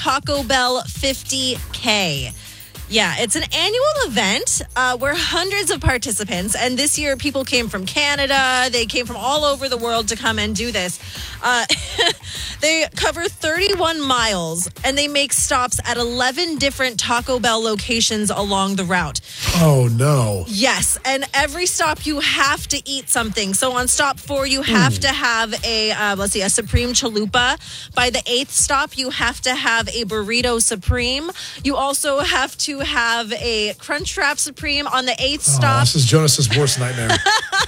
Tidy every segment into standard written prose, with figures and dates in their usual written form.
Taco Bell 50K. Yeah, it's an annual event where hundreds of participants, and this year people came from Canada, they came from all over the world to come and do this. They cover 31 miles, and they make stops at 11 different Taco Bell locations along the route. Oh, no. Yes, and every stop you have to eat something. So on stop 4, you have to have a Supreme Chalupa. By the 8th stop, you have to have a Burrito Supreme. You also have to have a Crunchwrap Supreme on the 8th stop. This is Jonas's worst nightmare.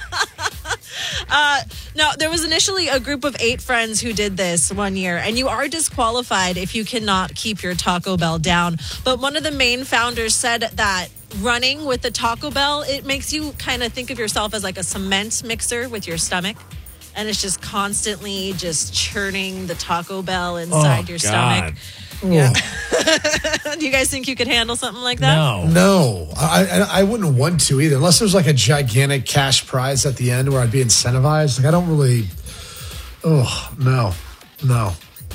Now, there was initially a group of 8 friends who did this one year, and you are disqualified if you cannot keep your Taco Bell down. But one of the main founders said that running with the Taco Bell, it makes you kind of think of yourself as like a cement mixer with your stomach. And it's just constantly just churning the Taco Bell inside your stomach. Yeah. Do you guys think you could handle something like that? No. I wouldn't want to either, unless there's like a gigantic cash prize at the end where I'd be incentivized. Like, I don't really. Oh, no.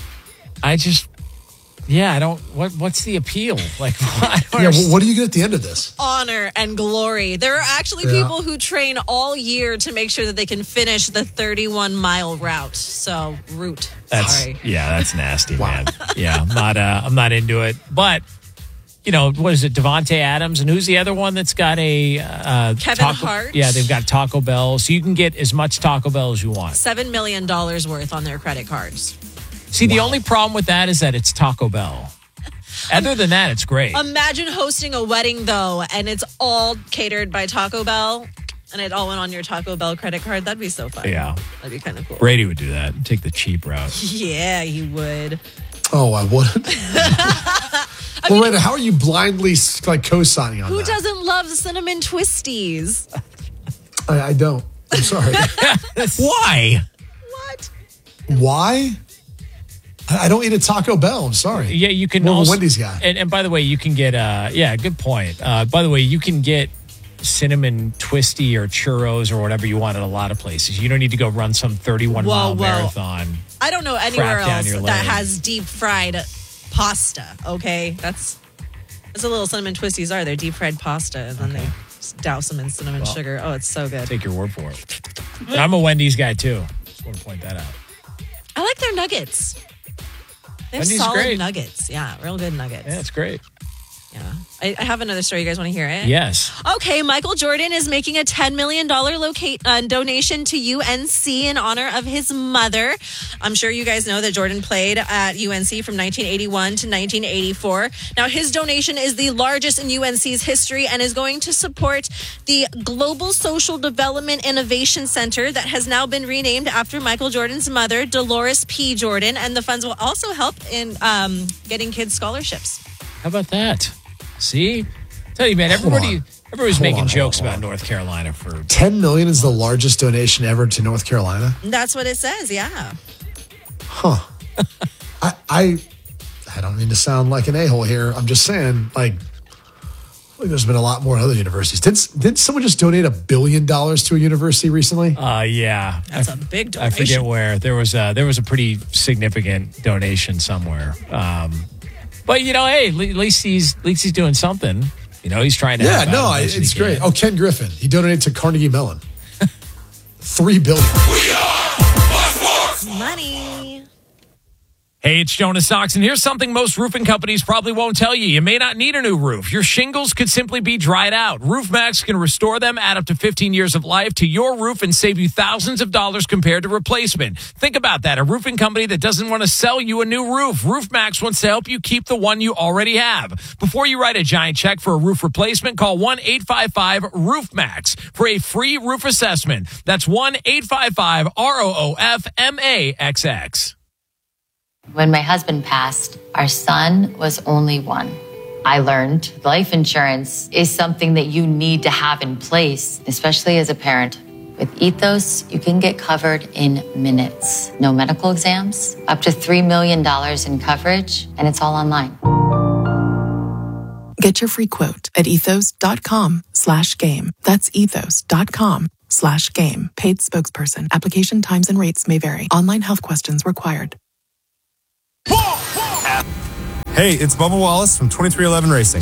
I don't. What's the appeal? Like, what do you get at the end of this? Honor and glory. There are actually people who train all year to make sure that they can finish the 31-mile route. So, sorry. Yeah, that's nasty, man. Yeah, I'm not into it. But, what is it, Devontae Adams? And who's the other one that's got a... Kevin Hart. Yeah, they've got Taco Bell. So you can get as much Taco Bell as you want. $7 million worth on their credit cards. See, the only problem with that is that it's Taco Bell. Other than that, it's great. Imagine hosting a wedding, though, and it's all catered by Taco Bell, and it all went on your Taco Bell credit card. That'd be so fun. Yeah. That'd be kind of cool. Brady would do that. Take the cheap route. Yeah, he would. Oh, I wouldn't. Miranda, how are you blindly co-signing on that? Who doesn't love cinnamon twisties? I don't. I'm sorry. Why? What? Why? I don't eat a Taco Bell. I'm sorry. Yeah, you can More also... of a Wendy's guy. And by the way, you can get... good point. By the way, you can get cinnamon twisty or churros or whatever you want at a lot of places. You don't need to go run some 31-mile marathon. I don't know anywhere else that has deep-fried pasta, okay? That's a little cinnamon twisties are. They're deep-fried pasta, and then they just douse them in cinnamon sugar. Oh, it's so good. Take your word for it. I'm a Wendy's guy, too. Just want to point that out. I like their nuggets. They have solid nuggets. Yeah, real good nuggets. Yeah, it's great. Yeah. I have another story. You guys want to hear it? Yes. Okay, Michael Jordan is making a $10 million donation to UNC in honor of his mother. I'm sure you guys know that Jordan played at UNC from 1981 to 1984. Now, his donation is the largest in UNC's history and is going to support the Global Social Development Innovation Center that has now been renamed after Michael Jordan's mother, Dolores P. Jordan. And the funds will also help in getting kids scholarships. How about that? See? Tell you, man, everybody's making jokes about North Carolina for... $10 million is the largest donation ever to North Carolina? That's what it says, yeah. Huh. I don't mean to sound like an a-hole here. I'm just saying, there's been a lot more in other universities. Did someone just donate $1 billion to a university recently? Yeah. That's a big donation. I forget where. There was a pretty significant donation somewhere. But, hey, at least he's doing something. He's trying to help out. It's great. Oh, Ken Griffin. He donated to Carnegie Mellon. $3 billion. We are money. Hey, it's Jonas Sox, and here's something most roofing companies probably won't tell you. You may not need a new roof. Your shingles could simply be dried out. RoofMax can restore them, add up to 15 years of life to your roof, and save you thousands of dollars compared to replacement. Think about that. A roofing company that doesn't want to sell you a new roof. RoofMax wants to help you keep the one you already have. Before you write a giant check for a roof replacement, call 1-855-RoofMax for a free roof assessment. That's 1-855-ROOFMAXX. When my husband passed, our son was only 1. I learned life insurance is something that you need to have in place, especially as a parent. With Ethos, you can get covered in minutes. No medical exams, up to $3 million in coverage, and it's all online. Get your free quote at ethos.com/game. That's ethos.com/game. Paid spokesperson. Application times and rates may vary. Online health questions required. Hey, it's Bubba Wallace from 2311 Racing.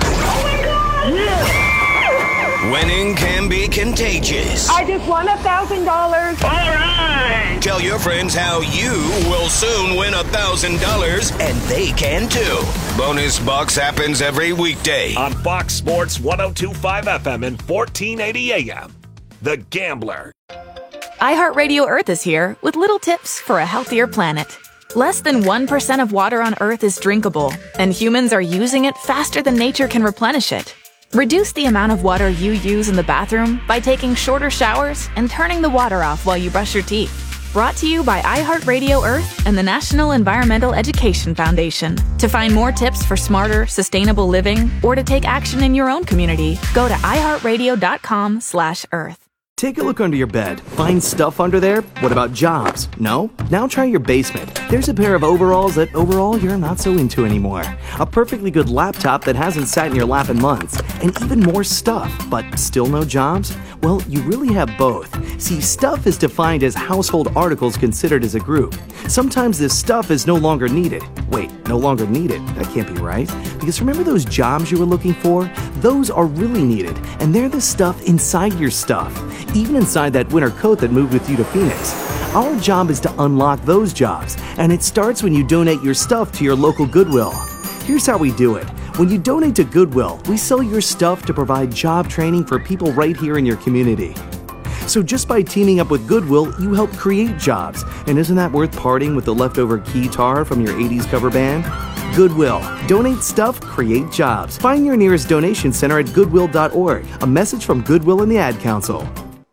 Winning can be contagious. I just won $1,000. All right! Tell your friends how you will soon win $1,000, and they can too. Bonus Bucks happens every weekday on Fox Sports 102.5 FM and 1480 AM. The Gambler. iHeartRadio Earth is here with little tips for a healthier planet. Less than 1% of water on Earth is drinkable, and humans are using it faster than nature can replenish it. Reduce the amount of water you use in the bathroom by taking shorter showers and turning the water off while you brush your teeth. Brought to you by iHeartRadio Earth and the National Environmental Education Foundation. To find more tips for smarter, sustainable living or to take action in your own community, go to iHeartRadio.com/Earth. Take a look under your bed. Find stuff under there? What about jobs? No? Now try your basement. There's a pair of overalls that overall you're not so into anymore. A perfectly good laptop that hasn't sat in your lap in months. And even more stuff, but still no jobs? Well, you really have both. See, stuff is defined as household articles considered as a group. Sometimes this stuff is no longer needed. Wait, no longer needed? That can't be right. Because remember those jobs you were looking for? Those are really needed, and they're the stuff inside your stuff. Even inside that winter coat that moved with you to Phoenix. Our job is to unlock those jobs, and it starts when you donate your stuff to your local Goodwill. Here's how we do it. When you donate to Goodwill, we sell your stuff to provide job training for people right here in your community. So just by teaming up with Goodwill, you help create jobs. And isn't that worth parting with the leftover keytar from your 80s cover band? Goodwill. Donate stuff, create jobs. Find your nearest donation center at goodwill.org. A message from Goodwill and the Ad Council.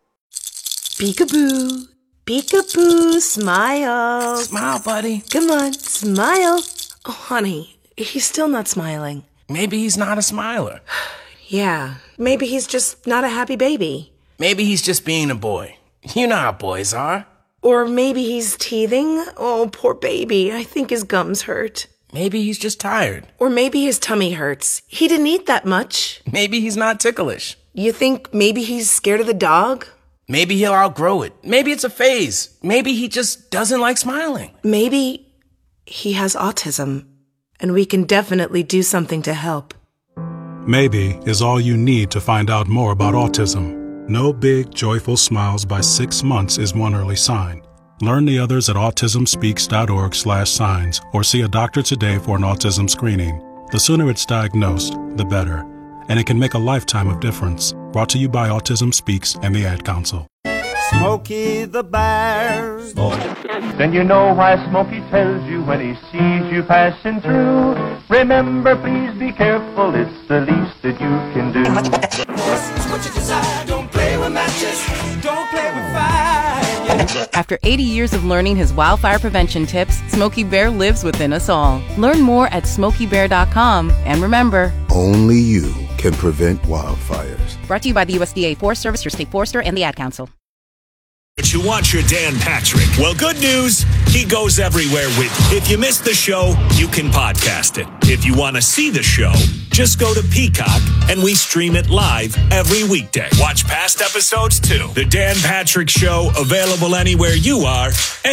Peekaboo. Peekaboo. Smile. Smile, buddy. Come on, smile. Oh, honey, he's still not smiling. Maybe he's not a smiler. Yeah, maybe he's just not a happy baby. Maybe he's just being a boy. You know how boys are. Or maybe he's teething. Oh, poor baby. I think his gums hurt. Maybe he's just tired. Or maybe his tummy hurts. He didn't eat that much. Maybe he's not ticklish. You think maybe he's scared of the dog? Maybe he'll outgrow it. Maybe it's a phase. Maybe he just doesn't like smiling. Maybe he has autism, and we can definitely do something to help. Maybe is all you need to find out more about autism. No big, joyful smiles by 6 months is one early sign. Learn the others at autismspeaks.org/signs or see a doctor today for an autism screening. The sooner it's diagnosed, the better. And it can make a lifetime of difference. Brought to you by Autism Speaks and the Ad Council. Smokey the Bear. Then you know why Smokey tells you when he sees you passing through. Remember, please be careful, it's the least that you can do. What you desire, don't play with matches, don't play with fire. After 80 years of learning his wildfire prevention tips, Smokey Bear lives within us all. Learn more at SmokeyBear.com. And remember, only you can prevent wildfires. Brought to you by the USDA Forest Service, your state forester, and the Ad Council. But you want your Dan Patrick. Well, good news. He goes everywhere with you. If you missed the show, you can podcast it. If you want to see the show, just go to Peacock and we stream it live every weekday. Watch past episodes too. The Dan Patrick Show, available anywhere you are.